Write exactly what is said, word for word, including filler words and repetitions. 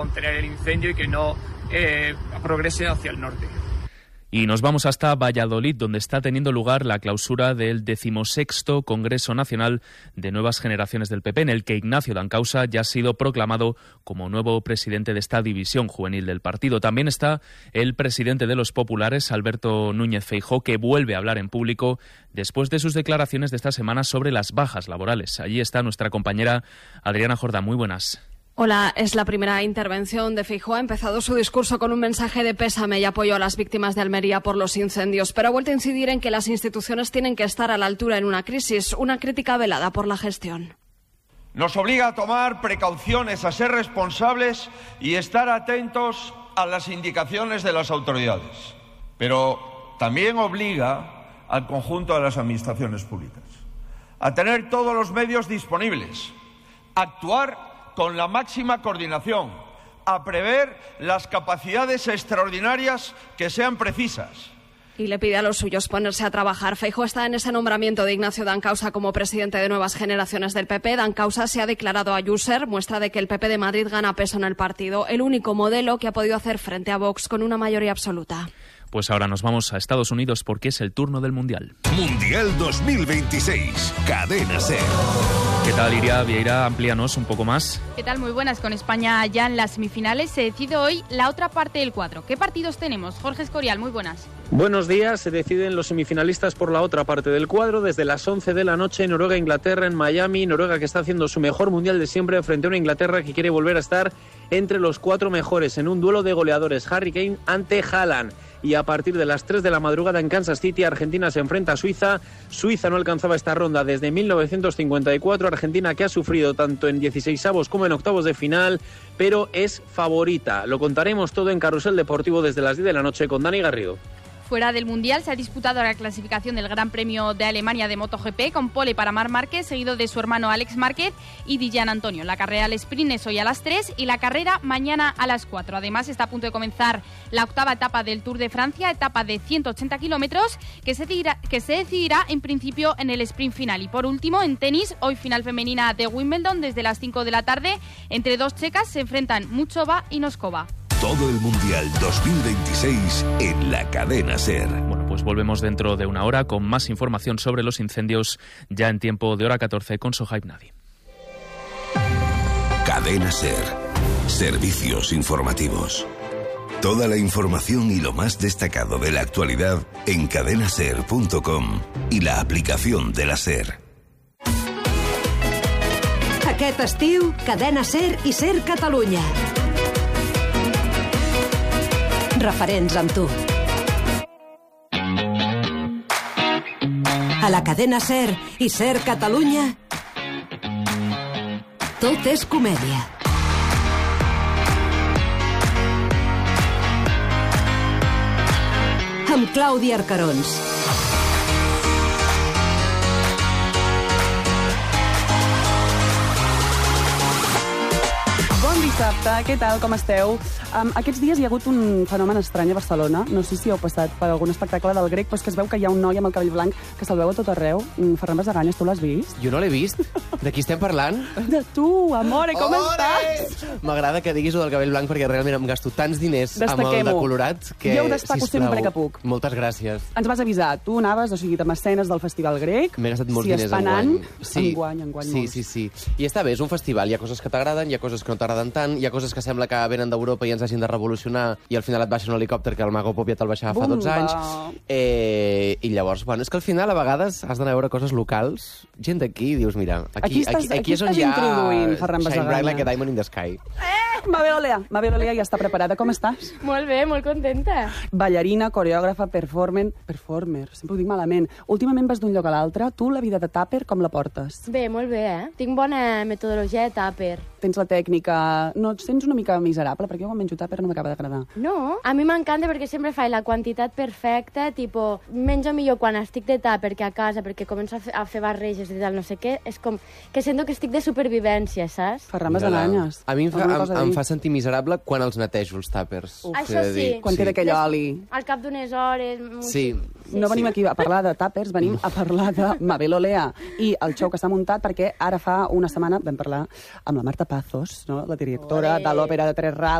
contener el incendio y que no eh, progrese hacia el norte. Y nos vamos hasta Valladolid, donde está teniendo lugar la clausura del decimosexto Congreso Nacional de Nuevas Generaciones del P P, en el que Ignacio Dancausa ya ha sido proclamado como nuevo presidente de esta división juvenil del partido. También está el presidente de los populares, Alberto Núñez Feijóo, que vuelve a hablar en público después de sus declaraciones de esta semana sobre las bajas laborales. Allí está nuestra compañera Adriana Jordá. Muy buenas. Hola, es la primera intervención de Feijóo. Ha empezado su discurso con un mensaje de pésame y apoyo a las víctimas de Almería por los incendios, pero ha vuelto a incidir en que las instituciones tienen que estar a la altura en una crisis, una crítica velada por la gestión. Nos obliga a tomar precauciones, a ser responsables y estar atentos a las indicaciones de las autoridades, pero también obliga al conjunto de las administraciones públicas a tener todos los medios disponibles, a actuar con la máxima coordinación, a prever las capacidades extraordinarias que sean precisas. Y le pide a los suyos ponerse a trabajar. Feijóo está en ese nombramiento de Ignacio Dancausa como presidente de Nuevas Generaciones del P P. Dancausa se ha declarado a User, muestra de que el P P de Madrid gana peso en el partido, el único modelo que ha podido hacer frente a Vox con una mayoría absoluta. Pues ahora nos vamos a Estados Unidos porque es el turno del Mundial. Mundial dos mil veintiséis, Cadena SER. ¿Qué tal, Iria Vieira? Amplíanos un poco más. ¿Qué tal? Muy buenas. Con España ya en las semifinales se decide hoy la otra parte del cuadro. ¿Qué partidos tenemos? Jorge Escorial, muy buenas. Buenos días. Se deciden los semifinalistas por la otra parte del cuadro desde las once de la noche. Noruega-Inglaterra en Miami. Noruega que está haciendo su mejor Mundial de siempre frente a una Inglaterra que quiere volver a estar entre los cuatro mejores en un duelo de goleadores. Harry Kane ante Haaland. Y a partir de las tres de la madrugada en Kansas City, Argentina se enfrenta a Suiza. Suiza no alcanzaba esta ronda desde mil novecientos cincuenta y cuatro. Argentina que ha sufrido tanto en dieciseisavos como en octavos de final, pero es favorita. Lo contaremos todo en Carrusel Deportivo desde las diez de la noche con Dani Garrido. Fuera del Mundial se ha disputado la clasificación del Gran Premio de Alemania de MotoGP con pole para Marc Márquez, seguido de su hermano Alex Márquez y Dijan Antonio. La carrera al sprint es hoy a las tres y la carrera mañana a las cuatro. Además está a punto de comenzar la octava etapa del Tour de Francia, etapa de ciento ochenta kilómetros, que se decidirá, que se decidirá en principio en el sprint final. Y por último, en tenis, hoy final femenina de Wimbledon desde las cinco de la tarde. Entre dos checas se enfrentan Muchova y Noskova. Todo el Mundial dos mil veintiséis en la Cadena SER. Bueno, pues volvemos dentro de una hora con más información sobre los incendios ya en tiempo de hora catorce con Sohaib Nadi. Cadena SER. Servicios informativos. Toda la información y lo más destacado de la actualidad en cadena ser punto com y la aplicación de la SER. Aquest estiu, Cadena SER i SER Catalunya. Referents amb tu. A la cadena SER i SER Catalunya, tot és comèdia. Amb Clàudia Arcarons. Bon dissabte, què tal, com esteu? Um, aquests dies hi ha hagut un fenomen estrany a Barcelona. No sé si heu passat per algun espectacle del Grec, però és que es veu que hi ha un noi amb el cabell blanc que se'l veu a tot arreu. Mm, Ferran Basaganyes, tu l'has vist? Jo no l'he vist. De qui estem parlant? De tu, amore, com estàs? M'agrada que diguis el del cabell blanc perquè realment em gasto tants diners amb el de colorat que, jo ho destaco sisplau, sempre que puc. Moltes gràcies. Ens vas avisar. Tu anaves, o sigui, amb escenes del Festival Grec. M'he gastat molts si diners enguany. Sí. Enguany, enguany sí, molts. sí, sí. I està bé, és un festival. Hi ha coses que t'agraden, hi ha coses que no t'agraden tant, hi ha coses que sembla que venen d'Europa i ens hagin de revolucionar i al final et baixa un helicòpter que el Mago Pop ja te'l baixava fa dotze anys. Eh, I llavors, bueno, és que al final a vegades has d'anar a veure coses locals, gent d'aquí, dius, mira, aquí, aquí, estàs, aquí, aquí, aquí és on hi ha Shine Bright Like a Diamond in the Sky. Eh, Mabel Olea. Mabel Olea ja està preparada. Com estàs? Molt bé, molt contenta. Ballarina, coreògrafa, performer... Performer, sempre ho dic malament. Últimament vas d'un lloc a l'altre. Tu, la vida de tàper, com la portes? Bé, molt bé, eh? Tinc bona metodologia de tàper. Tens la tècnica... No, et sents una mica miserable, perquè jo quan menjo tàper no m'acaba d'agradar. No, a mi m'encanta perquè sempre faig la quantitat perfecta, tipo, menjo millor quan estic de tàper que a casa, perquè començo a fer, a fer barreges i tal, no sé què. És com que sento que estic de supervivència, saps? Ferran Basaganyes. A mi em fa, em, em fa sentir miserable quan els netejo, els tàpers. Això sí. Quan sí. té d'aquell oli. Al cap d'unes hores... Sí. sí. No venim aquí a parlar de tàpers, venim a parlar de Mabel Olea i el show que s'ha muntat, perquè ara fa una setmana vam parlar amb la Marta Pazos, no? La directora de l'òpera de Tres Rals,